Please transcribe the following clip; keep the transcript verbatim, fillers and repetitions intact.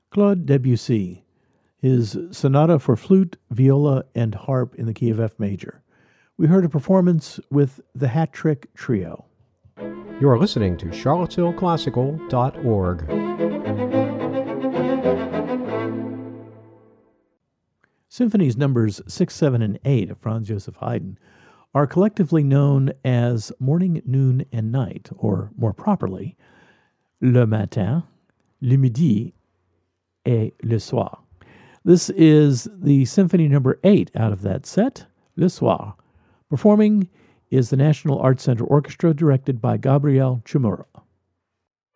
Claude Debussy, his sonata for flute, viola, and harp in the key of F major. We heard a performance with the Hat Trick Trio. You are listening to charlottesville classical dot org. Symphonies numbers six, seven, and eight of Franz Joseph Haydn are collectively known as Morning, Noon, and Night, or more properly, Le Matin, Le Midi, et Le Soir. This is the symphony number eight out of that set, Le Soir. Performing is the National Arts Center Orchestra, directed by Gabriel Chimura.